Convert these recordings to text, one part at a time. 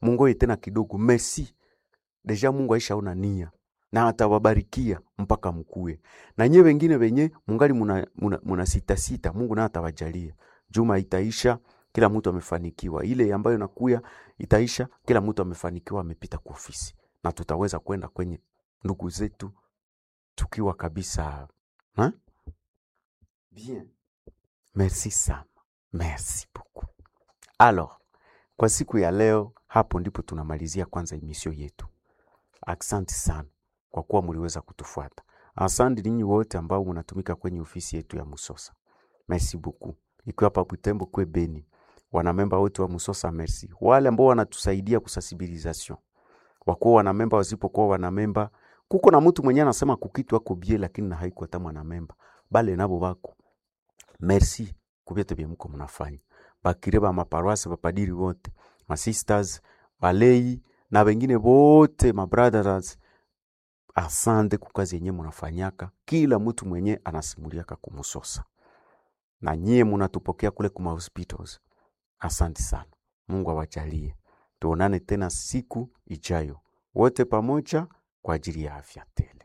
mungoe tena kidogo. Merci. Deja Mungu aishaona nia na atawabarikia mpaka mkue. Na nyewe wengine wenye mungali muna sita, Mungu na atawajalia. Juma itaisha, kila mtu amefanikiwa. Ile ambayo nakuya itaisha, kila mtu amefanikiwa, amepita kwa ofisi. Na tutaweza kwenda kwenye ndugu zetu tukiwa kabisa. Ha? Bien. Merci sana. Merci beaucoup. Alors, kwa siku ya leo, hapo ndipo tunamalizia kwanza emission yetu. Asante sana kwa kuwa mliweza kutufuata. Asante ninyi wote ambao mnatumika kwenye ofisi yetu ya Musosa. Merci beaucoup. Ikiwa hapa Butembo kwe Beni. Wanamemba wote wa Musosa merci. Wale ambao wanatusaidia kusensibilisation. Wakuwa wanamemba wasipokuwa wanamemba. Kuko na mtu mwenye anasema kukitu wako bie lakini na haiko hata mwanamemba. Bale nabo wako. Merci kubyote bya mko mnafanya. Bakireba maparoise bapadiri wote, ma sisters, balei na wengine wote, ma brothers. Asante kwa kazi yenyewe mnafanyaka. Kila mtu mwenye anasimuliaka kumusosa. Na nyie mnatupokea kule kuma hospitals. Asante sana. Mungu awajalie. Tuonane tena siku ijayo. Wote pamoja kwa ajili ya afya tele.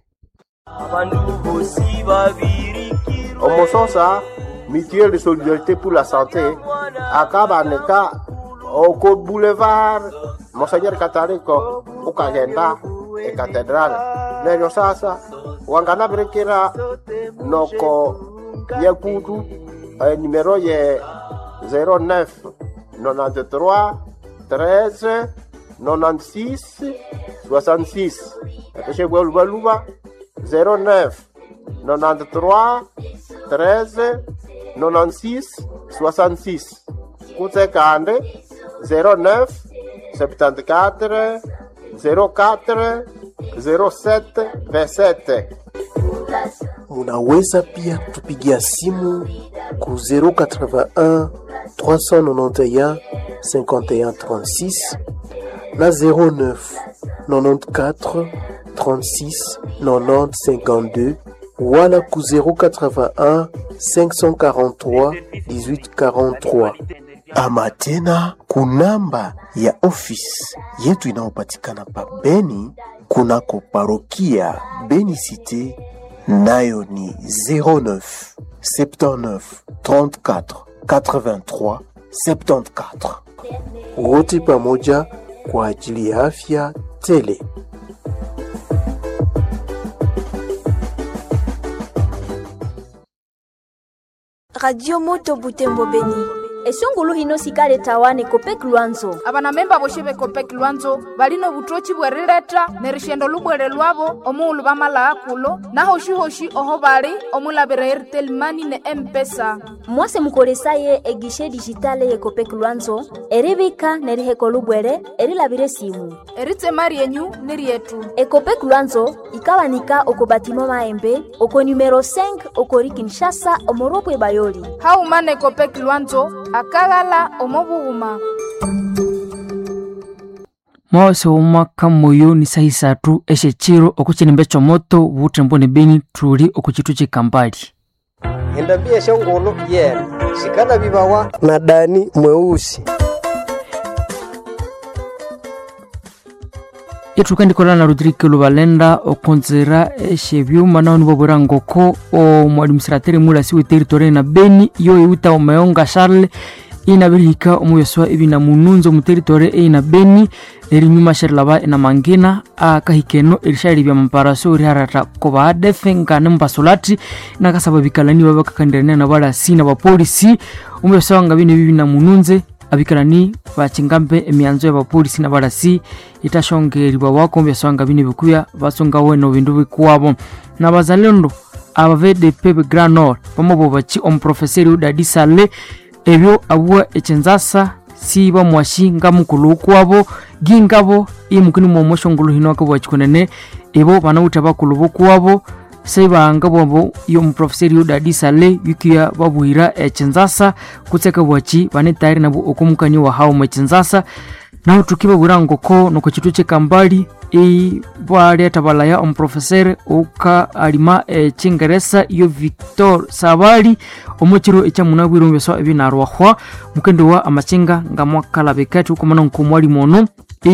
Omososa mutuelle de solidarité pour la santé akabaneka au boulevard Monseigneur Katariko ukagenda e cathédrale leo sasa wangana brekera noko yekudu numero ye 09 93 13 96 66 Apeche Baluba 09 93 13 96 66 Kutse Kande 09 74 04 07 27. Munaweza pia tupigia simu ku 081 391 51 36 na 09 94 36 90 52 wala ku 081 543 18 43. Ama tena kunamba ya office yetu inayopatikana pa Beni kunako parokia Beni Cité, nayo ni 09 79 34 83 74. Wote pamoja kwa ajili ya afya tele. Radio Moto Butembo Beni. Esongulu hino sikale tawane Kopek Luanzo. Abana memba boshebe Kopek Luanzo balino butochi bwereleta nerishendo lubwere lwabo omulu bamala akulo na hoshi oho bali omulabira Airtel Money ne M-Pesa. Mwase mukolesaye egishe digitale ye Kopek Luanzo eribika neriheko lubwere erilabire simu. Eritse mari yenyu nerietu. Kopek Luanzo ikawanika okobatimo maembe oko numero 5 okori Kinshasa omoropwe bayoli. Haumane Kopek Luanzo akagala omobuguma. Mwase umaka moyo ni sahi satu eshechiro okuchinembecho moto Butembo ne Beni tuli okuchituche Kambali. Endambia shongolo yera shikana bibawa na Dani mweusi. Yetukandikola na Rodrigue Lubalenda okonzera eshebyuma na onibobora ngoko o mwalimu Siratere Mulasi we territory na Beni yo yuta omayonga Charles inabirika omuyoswa ibina mununzo mu territory ina Beni eri nyuma sherlaba ina mangina akahikeno irishari bya mamparaso uri harata ko badefenga nembasolati nakasababikalani babakakandirana na bala sina ba polisi omuyoswa ngabine bibina mununze abikalani bachingambe emyanzo ya polisi na barasi itashongerwa wako byasanga bine bikuya basonga weno bindu bikwabo na bazalendo abavede Pepe Granor pamobo bachi professeur Udadi Sale ebyo abwa echenzasa siba mwashinga mukulu kwabo gingabo imukini momoshongulu hinoko bachikonene ebo banawuta bakulu kwabo Saiba ngabo yo professeur Udadi Sale yukia babuira echenzasa kutseka bwachi bane tayari nabo okumukani wa hao mechenzasa na tukiba burango ko no kuchituche Kambali bwali tabalaya professeur oka alima chingereza yo Victor Sabali omuchiro echa munabwiro mbeso ebinarwahwa mukendo wa amachenga ngamwakala bekati uko mana nkomwali mono